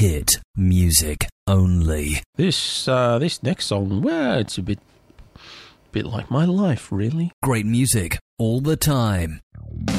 hit music only. This next song, well, it's a bit like my life, really. Great music all the time.